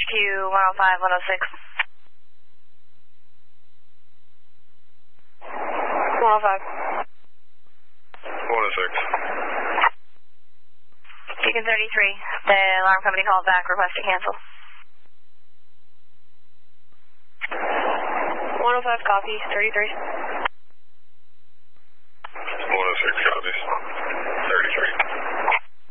HQ 105, 106. 105. 106. Beacon 33, the alarm company called back, request to cancel. 105, copy, 33.